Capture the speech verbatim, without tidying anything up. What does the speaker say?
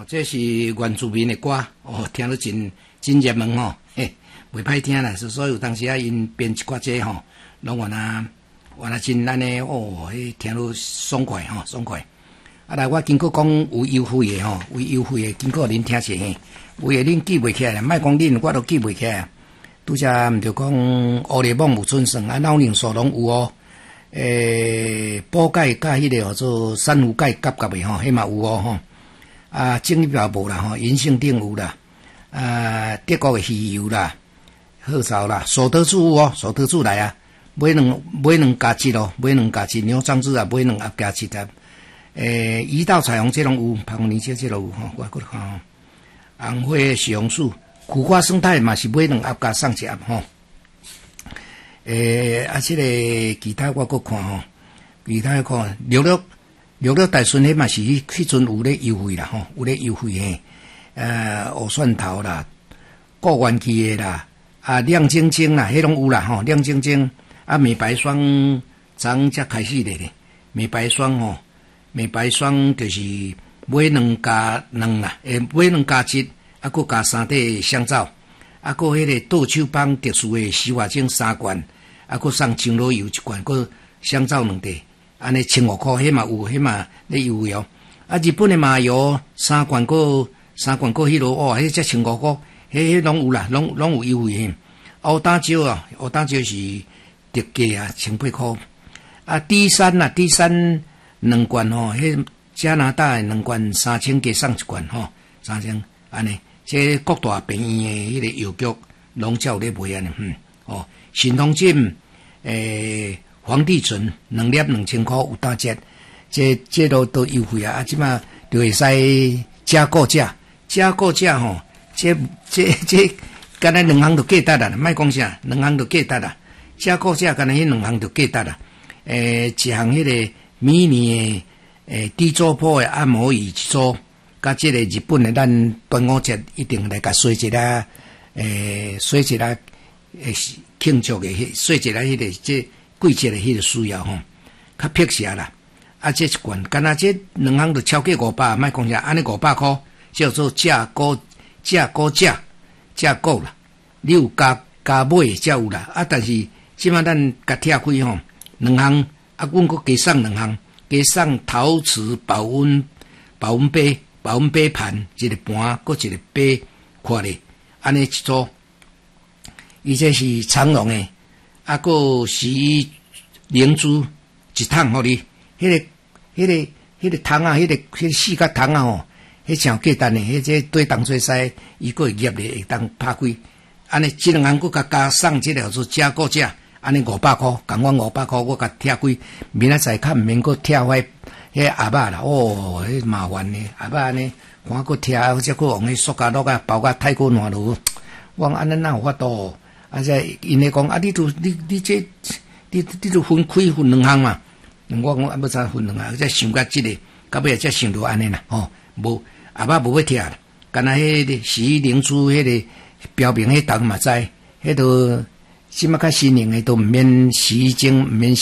哦，这是原住民的歌，哦，听得真真热门吼，嘿，袂歹听啦。所以有当时啊，因编一寡这吼，拢原啊，原啊真安尼哦，迄听落爽快吼，爽快。啊来，我经过讲有优惠的吼，有优惠的，经过恁听者嘿，有诶恁记袂起来，莫讲恁，我都记袂起来。拄则毋着讲乌里梦有春笋啊，老宁所拢有哦。诶，补钙甲迄个叫做珊瑚钙夹夹的吼，迄嘛有哦吼。啊，精力表无啦吼，银杏锭有啦，啊，德国的鱼油啦，褐藻啦，手德珠有哦，手德珠来啊，买两买两加七咯，买两加七，牛樟子啊，买两盒加七的。诶，一道彩虹这种有，澎湖泥鳅这种有吼，我过看吼。红花西红柿，苦瓜生态嘛是买两盒加送一盒吼。诶，啊，这个其他我搁看吼，其他看六六。六六大顺迄嘛是迄阵有咧优惠啦吼，有咧优惠嘿，呃，蚵蒜头啦，过元期的啦，啊，亮晶晶啦，迄拢有啦吼，亮晶晶啊，美白霜昨才开始咧咧，美白霜吼，美白霜就是买两加两啦，诶，买两加七，啊，搁加三块香皂，啊，搁迄个杜秋芳特殊的洗发精三罐，啊，搁送精罗油一罐，搁香皂两块。安尼千五块，迄嘛有，迄嘛咧优惠哦。啊，日本的麻油三罐个三罐个迄落，哦，迄才千五块，迄迄拢有啦，拢拢有优惠嘿。乌打椒啊，乌打椒是特价啊，千八块。啊，D三啊，D三两罐吼，迄加拿大的两罐三千加送一罐吼，三千安尼。这各大便宜的迄个药局拢才有咧卖安尼，嗯，哦，神通镜诶。皇帝醇两粒两千块有打折，这这都都优惠啊！啊，即马就会使加购价，加购价吼，这这这，干那两行就价值啦，莫讲啥，两行就价值啦，加购价干那迄两行就价值啦。诶，一项迄个迷你诶诶低周波诶按摩椅一组，甲即个日本诶咱端午节一定来甲洗一下，诶，洗一下诶庆祝诶，洗一下迄个这。季节的迄个需要吼，较撇下啦。啊，这一罐，干那这两行就超过五百，莫讲啥，安尼五百块叫做价高价高价价高啦。你有加加买才有啦。啊，但是即摆咱甲拆开吼，两行啊，阮阁加送两行，加送陶瓷保温保温杯、保温杯盘一个盘，阁一个杯看咧，安尼一组，伊这是长隆诶。啊，个洗衣灵珠一桶互你，迄、那个、迄、那个、迄、那个桶啊，迄、那个、迄、那个四角桶啊吼，迄上简单诶，迄这对当做使，伊个会业咧，会当拍开。安尼，即两项佫甲加送即个叫做加购价，安尼五百箍，共阮五百箍，我甲拆开，明仔载较毋免佫拆坏迄鸭肉啦，哦，迄麻烦呢，鸭肉安尼，看佫拆，或者佫用迄塑胶袋啊包甲太过烂落，我安尼哪有法度？啊！即因咧讲啊，你都你你这你你都分开分两项嘛？我讲啊，要怎分两项？即想甲即个，到尾才想到安尼啦，吼，无啊，爸无要拆啦。干那迄个洗衣灵珠，迄个标明迄档嘛知，迄都即马较新型诶，都毋免洗衣精，毋免。